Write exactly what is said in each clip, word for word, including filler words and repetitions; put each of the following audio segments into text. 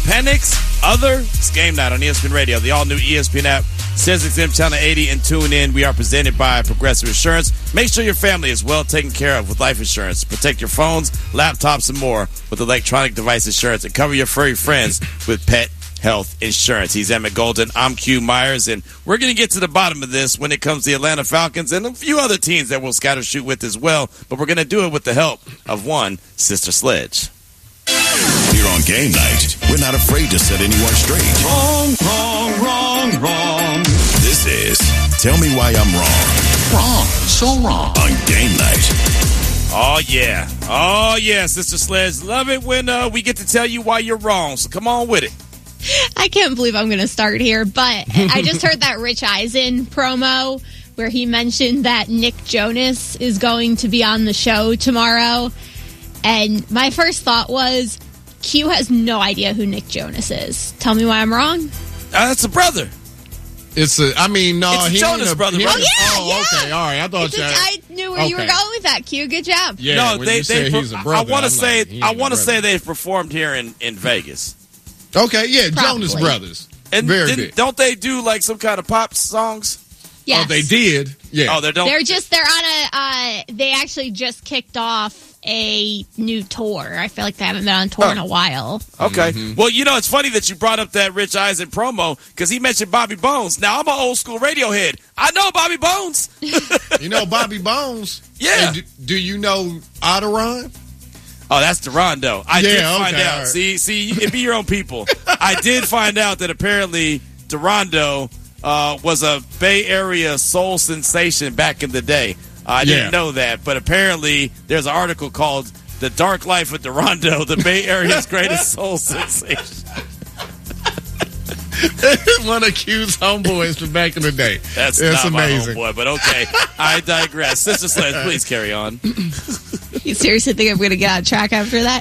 Penix, other. It's game night on E S P N Radio, the all-new E S P N app. SiriusXM Channel eighty, and tune in. We are presented by Progressive Insurance. Make sure your family is well taken care of with life insurance. Protect your phones, laptops, and more with electronic device insurance, and cover your furry friends with pet health insurance. He's Emmett Golden. I'm Q Myers, and we're going to get to the bottom of this when it comes to the Atlanta Falcons and a few other teams that we'll scatter shoot with as well. But we're going to do it with the help of one Sister Sledge. Here on game night, we're not afraid to set anyone straight. Wrong, wrong, wrong, wrong. This is Tell Me Why I'm Wrong. Wrong, so wrong. On game night. Oh, yeah. Oh, yeah, Sister Sledge. Love it when uh, we get to tell you why you're wrong. So come on with it. I can't believe I'm going to start here, but I just heard that Rich Eisen promo where he mentioned that Nick Jonas is going to be on the show tomorrow. And my first thought was, Q has no idea who Nick Jonas is. Tell me why I'm wrong. Uh, that's a brother. It's a, I mean, no, it's he Jonas ain't a, brother. He Oh, ain't a, yeah, oh, yeah. okay, all right. I thought It's you. a, I knew where you were Okay. going with that, Q. Good job. Yeah, no, when they you said they. he's a I brother, want to I'm say like, he I ain't a want to brother. say they've performed here in, in Vegas. Okay, yeah, Probably. Jonas Brothers. And Very didn't- big. don't they do like some kind of pop songs? Yes. Oh, they did. Yeah. Oh, they don't. They're just, they're on a, uh, they actually just kicked off a new tour. I feel like they haven't been on tour Oh. in a while. Okay. Mm-hmm. Well, you know, it's funny that you brought up that Rich Eisen promo because he mentioned Bobby Bones. Now, I'm an old school Radiohead. I know Bobby Bones. You know Bobby Bones? Yeah. And do, do you know Otteron? Oh, that's Derondo. I Yeah, did find okay, out. all right. See, see, it be your own people. I did find out that apparently Derondo uh, was a Bay Area soul sensation back in the day. Uh, I didn't Yeah. know that, but apparently there's an article called "The Dark Life of Derondo, the Bay Area's Greatest Soul Sensation." One of Q's homeboys from back in the day. That's That's not amazing. my homeboy, but okay. I digress. Sister Sledge, please carry on. You seriously think I'm going to get on track after that?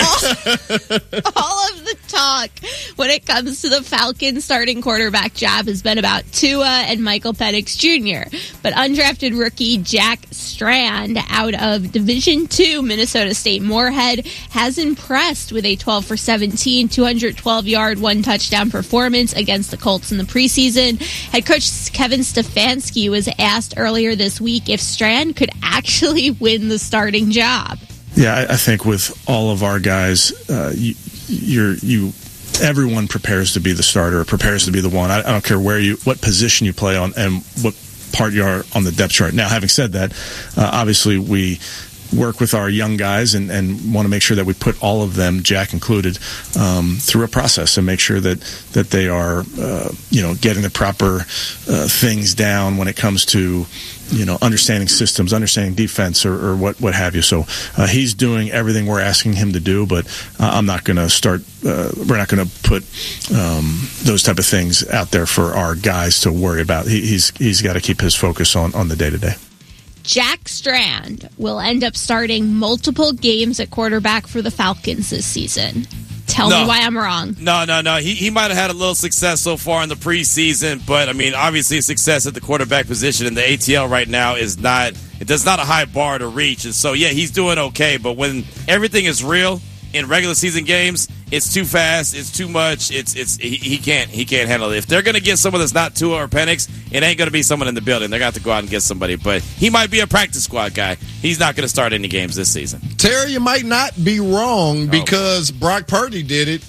Right. All, all of the talk when it comes to the Falcons starting quarterback job has been about Tua and Michael Penix Junior But undrafted rookie Jack Strand out of Division two Minnesota State Moorhead has impressed with a twelve for seventeen, two hundred twelve yard, one touchdown performance against the Colts in the preseason. Head coach Kevin Stefanski was asked earlier this week if Strand could actually win the starting job. Yeah, I, I think with all of our guys, uh, you, you're you. Everyone prepares to be the starter, prepares to be the one. I, I don't care where you, what position you play on, and what part you are on the depth chart. Now, having said that, uh, obviously we work with our young guys and, and want to make sure that we put all of them, Jack included, um, through a process and make sure that that they are, uh, you know, getting the proper uh, things down when it comes to, you know, understanding systems, understanding defense, or, or what, what have you. So uh, he's doing everything we're asking him to do, but uh, I'm not going to start, uh, we're not going to put um, those type of things out there for our guys to worry about. He, he's he's got to keep his focus on, on the day-to-day. Jack Strand will end up starting multiple games at quarterback for the Falcons this season. Tell No. me why I'm wrong. No, no, no. He he might have had a little success so far in the preseason, but I mean, obviously, success at the quarterback position in the A T L right now is not. It does not a high bar to reach, and so yeah, he's doing okay. But when everything is real in regular season games, it's too fast. It's too much. It's it's he, he can't he can't handle it. If they're gonna get someone that's not Tua or Penix, it ain't gonna be someone in the building. They're gonna have to go out and get somebody. But he might be a practice squad guy. He's not gonna start any games this season. Terry, you might not be wrong because Brock Purdy did it.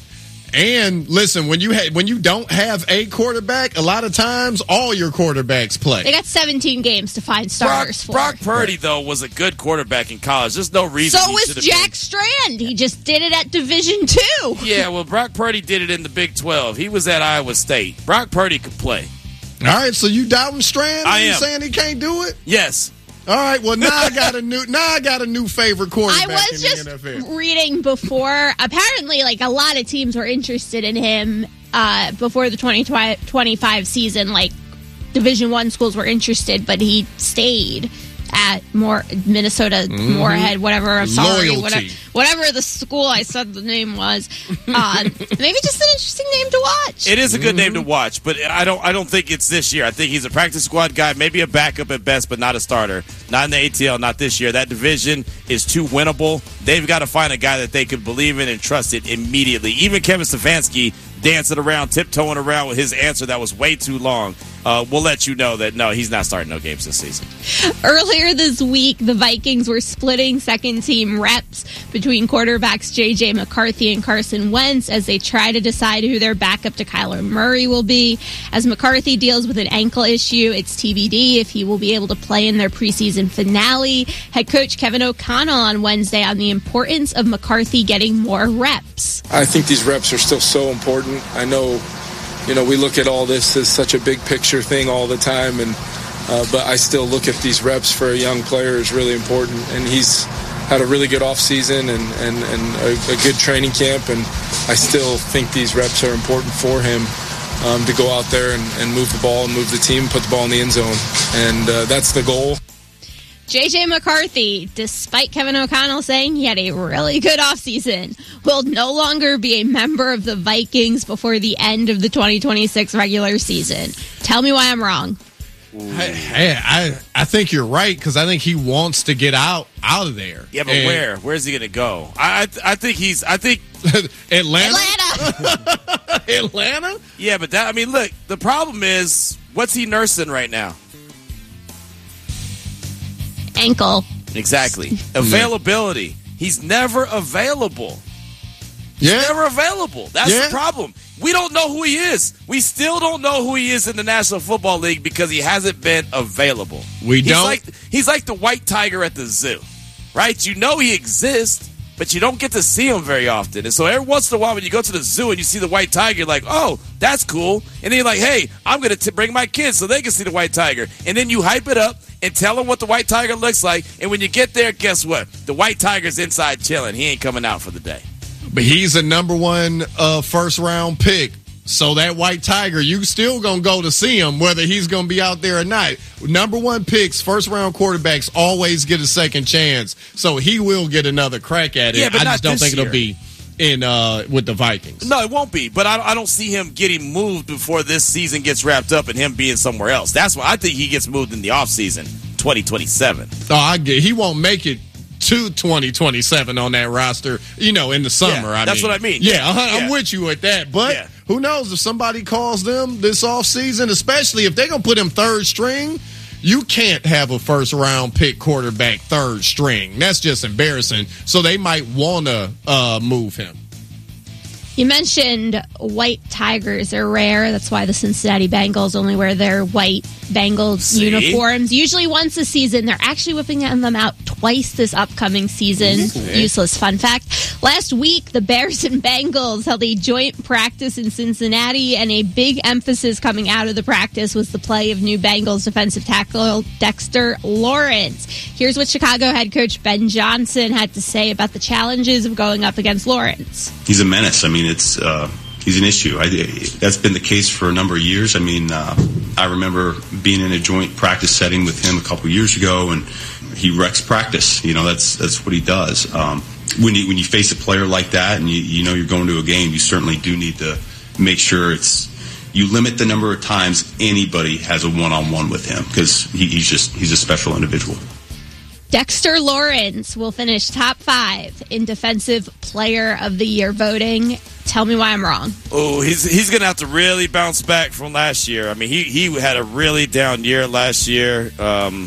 And listen, when you ha- when you don't have a quarterback, a lot of times all your quarterbacks play. They got seventeen games to find starters Brock, for. Brock Purdy, though, was a good quarterback in college. There's no reason So he was should have Jack been. Strand. He just did it at Division Two. Yeah, well, Brock Purdy did it in the Big twelve. He was at Iowa State. Brock Purdy could play. All right, so you doubting Strand? I you am. saying he can't do it? Yes. All right, well now I got a new now I got a new favorite I quarterback was in just the N F L. reading before. Apparently, like a lot of teams were interested in him uh, before the twenty twenty-five season. Like Division One schools were interested, but he stayed at more Minnesota mm-hmm. Moorhead, whatever. I'm sorry, Loyalty. whatever, whatever the school I said the name was. Uh, maybe just an interesting name to watch. It is a good mm-hmm. name to watch, but I don't. I don't think it's this year. I think he's a practice squad guy, maybe a backup at best, but not a starter. Not in the A T L, not this year. That division is too winnable. They've got to find a guy that they could believe in and trust it immediately. Even Kevin Stefanski dancing around, tiptoeing around with his answer that was way too long. Uh, we'll let you know that, no, he's not starting no games this season. Earlier this week, the Vikings were splitting second-team reps between quarterbacks J J McCarthy and Carson Wentz as they try to decide who their backup to Kyler Murray will be. As McCarthy deals with an ankle issue, it's T B D if he will be able to play in their preseason finale. Head coach Kevin O'Connell on Wednesday on the importance of McCarthy getting more reps. I think these reps are still so important. I know, you know, we look at all this as such a big picture thing all the time, and uh, but I still look at these reps for a young player as really important. And he's had a really good offseason and, and, and a, a good training camp, and I still think these reps are important for him um, to go out there and, and move the ball and move the team, put the ball in the end zone. And uh, that's the goal. J J McCarthy, despite Kevin O'Connell saying he had a really good offseason, will no longer be a member of the Vikings before the end of the twenty twenty-six regular season. Tell me why I'm wrong. Hey, I, I think you're right, because I think he wants to get out out of there. Yeah, but and where? Where's he going to go? I, I I think he's. I think Atlanta. Atlanta. Atlanta. Yeah, but that. I mean, look. The problem is, what's he nursing right now? Ankle. Exactly. Availability. He's never available. He's Yeah. never available. That's Yeah. the problem. We don't know who he is. We still don't know who he is in the National Football League because he hasn't been available. We he's don't. Like, he's like the white tiger at the zoo, right? You know he exists, but you don't get to see him very often. And so every once in a while when you go to the zoo and you see the white tiger, you're like, oh, that's cool. And then you're like, hey, I'm going to bring my kids so they can see the white tiger. And then you hype it up and tell them what the white tiger looks like. And when you get there, guess what? The white tiger's inside chilling. He ain't coming out for the day. But he's a number one uh, first round pick. So that white tiger, you still going to go to see him, whether he's going to be out there or not. Number one picks, first round quarterbacks always get a second chance. So he will get another crack at it. Yeah, but I not just don't this think year. it'll be in uh, with the Vikings. No, it won't be. But I, I don't see him getting moved before this season gets wrapped up and him being somewhere else. That's why I think he gets moved in the offseason, twenty twenty-seven. Oh, I get. He won't make it to twenty twenty-seven on that roster, you know, in the summer. Yeah, I that's mean. what I mean. Yeah, Yeah. I'm Yeah. with you with that. But Yeah. who knows if somebody calls them this offseason, especially if they're going to put him third string, you can't have a first-round pick quarterback third string. That's just embarrassing. So they might want to uh, move him. You mentioned white tigers are rare. That's why the Cincinnati Bengals only wear their white Bengals See? uniforms. Usually once a season. They're actually whipping them out twice this upcoming season. See? Useless fun fact. Last week, the Bears and Bengals held a joint practice in Cincinnati, and a big emphasis coming out of the practice was the play of new Bengals defensive tackle Dexter Lawrence. Here's what Chicago head coach Ben Johnson had to say about the challenges of going up against Lawrence. He's a menace. I mean, it's uh, he's an issue. I, that's been the case for a number of years. I mean, uh, I remember being in a joint practice setting with him a couple years ago, and he wrecks practice. You know, that's that's what he does. Um, when you when you face a player like that, and you, you know you're going to a game, you certainly do need to make sure it's you limit the number of times anybody has a one-on-one with him, because he, he's just he's a special individual. Dexter Lawrence will finish top five in Defensive Player of the Year voting. Tell me why I'm wrong. Oh, he's he's gonna have to really bounce back from last year. I mean, he he had a really down year last year. Um,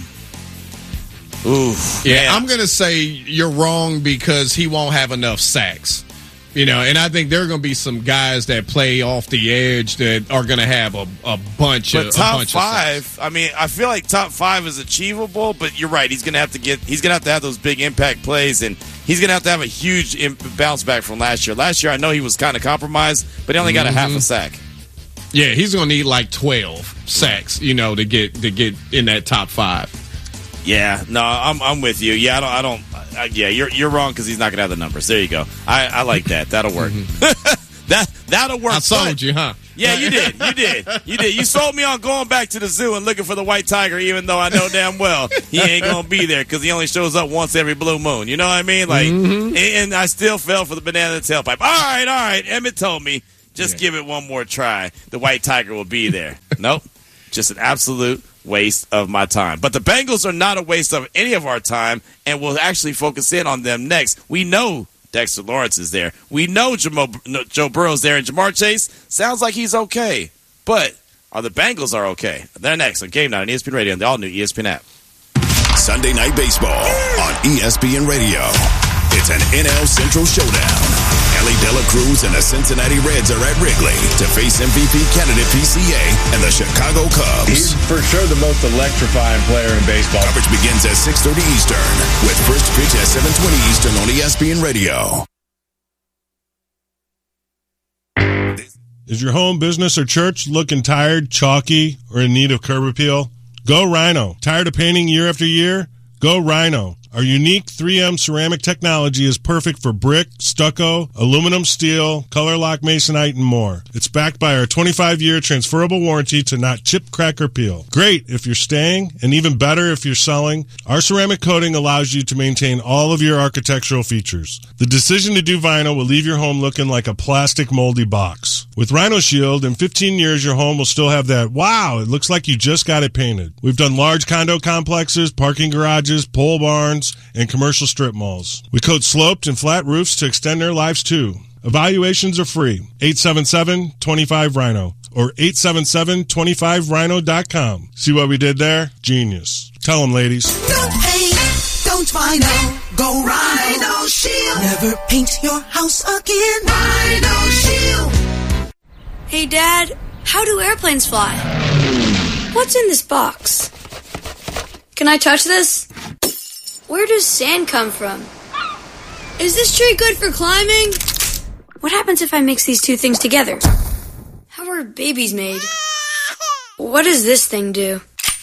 ooh, Yeah, man. I'm going to say you're wrong because he won't have enough sacks. You know, and I think there are going to be some guys that play off the edge that are going to have a, a bunch But of top a bunch of five, sacks. I mean, I feel like top five is achievable, but you're right. He's gonna have to get. He's gonna have to have those big impact plays, and he's gonna have to have a huge imp- bounce back from last year. Last year, I know he was kind of compromised, but he only got a half a sack. Yeah, he's going to need like twelve sacks, you know, to get to get in that top five. Yeah, no, I'm I'm with you. Yeah, I don't. I don't. I, yeah, you're you're wrong because he's not gonna have the numbers. There you go. I, I like that. That'll work. that that'll work. I sold But you, huh? Yeah, you did. You did. You did. You sold me on going back to the zoo and looking for the white tiger, even though I know damn well he ain't going to be there because he only shows up once every blue moon. You know what I mean? Like, mm-hmm. and, and I still fell for the banana tailpipe. All right, all right. Emmett told me, just yeah. give it one more try. The white tiger will be there. Nope. Just an absolute waste of my time. But the Bengals are not a waste of any of our time, and we'll actually focus in on them next. We know Dexter Lawrence is there. We know Jamo, Joe Burrow's there, and Jamar Chase sounds like he's okay. But are the Bengals are okay? They're next on Game Night on E S P N Radio and the all-new E S P N app. Sunday Night Baseball on E S P N Radio. It's an N L Central showdown. Ellie De La Cruz and the Cincinnati Reds are at Wrigley to face M V P candidate P C A and the Chicago Cubs. He's for sure the most electrifying player in baseball. Coverage begins at six thirty Eastern with first pitch at seven twenty Eastern on E S P N Radio. Is your home, business, or church looking tired, chalky, or in need of curb appeal? Go Rhino. Tired of painting year after year? Go Rhino. Our unique three M ceramic technology is perfect for brick, stucco, aluminum, steel, color lock masonite, and more. It's backed by our twenty-five year transferable warranty to not chip, crack, or peel. Great if you're staying, and even better if you're selling. Our ceramic coating allows you to maintain all of your architectural features. The decision to do vinyl will leave your home looking like a plastic moldy box. With Rhino Shield, in fifteen years, your home will still have that, wow, it looks like you just got it painted. We've done large condo complexes, parking garages, pole barns, and commercial strip malls. We coat sloped and flat roofs to extend their lives too. Evaluations are free. eight seven seven, two five, Rhino or eight seven seven, two five rhino dot com. See what we did there? Genius. Tell them, ladies. Don't paint, don't Rhino. Go Rhino Shield. Never paint your house again. Rhino Shield. Hey, Dad, how do airplanes fly? What's in this box? Can I touch this? Where does sand come from? Is this tree good for climbing? What happens if I mix these two things together? How are babies made? What does this thing do?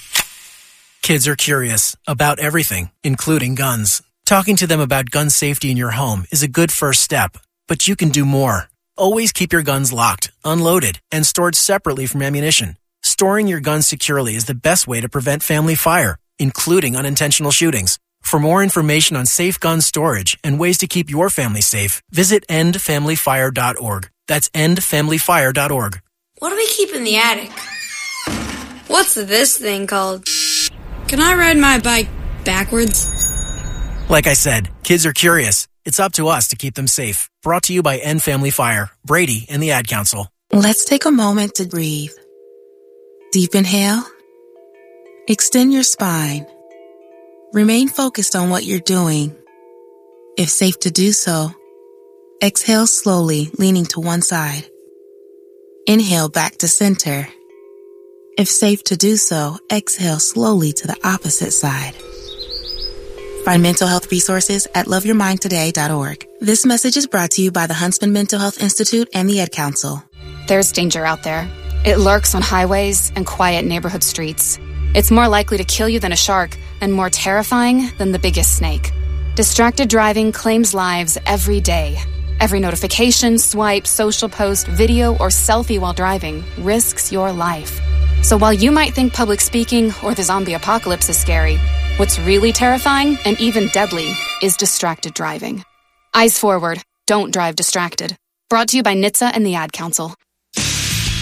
Kids are curious about everything, including guns. Talking to them about gun safety in your home is a good first step, but you can do more. Always keep your guns locked, unloaded, and stored separately from ammunition. Storing your guns securely is the best way to prevent family fire, including unintentional shootings. For more information on safe gun storage and ways to keep your family safe, visit end family fire dot org. That's end family fire dot org. What do we keep in the attic? What's this thing called? Can I ride my bike backwards? Like I said, kids are curious. It's up to us to keep them safe. Brought to you by End Family Fire, Brady, and the Ad Council. Let's take a moment to breathe. Deep inhale. Extend your spine. Remain focused on what you're doing. If safe to do so, exhale slowly, leaning to one side. Inhale back to center. If safe to do so, exhale slowly to the opposite side. Find mental health resources at love your mind today dot org. This message is brought to you by the Huntsman Mental Health Institute and the Ad Council. There's danger out there. It lurks on highways and quiet neighborhood streets. It's more likely to kill you than a shark and more terrifying than the biggest snake. Distracted driving claims lives every day. Every notification, swipe, social post, video, or selfie while driving risks your life. So while you might think public speaking or the zombie apocalypse is scary, what's really terrifying and even deadly is distracted driving. Eyes forward. Don't drive distracted. Brought to you by N H T S A and the Ad Council.